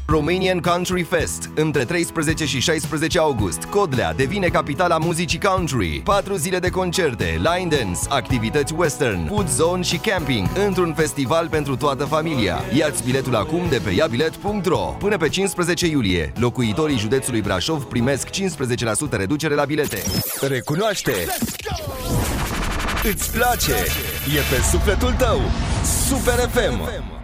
Romanian Country Fest. Între 13 și 16 august, Codlea devine capitala muzicii country. 4 zile de concerte, line dance, activități western, food zone și camping într-un festival pentru toată familia. Ia-ți biletul acum de pe iabilet.ro. Până pe 15 iulie, locuitorii județului Brașov primesc 15% reducere la bilete. Recunoaște! Îți place! E pe sufletul tău! Super FM!